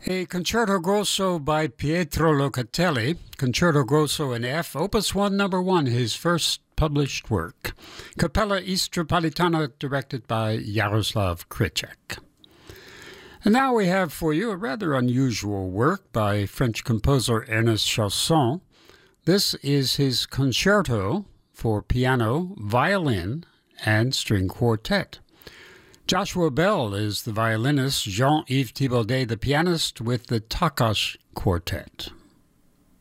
A concerto grosso by Pietro Locatelli, Concerto Grosso in F, Opus 1, number 1, his first published work. Capella Istropolitana, directed by Jaroslav Krychek. And now we have for you a rather unusual work by French composer Ernest Chausson. This is his concerto for piano, violin, and string quartet. Joshua Bell is the violinist, Jean-Yves Thibaudet the pianist with the Takash Quartet.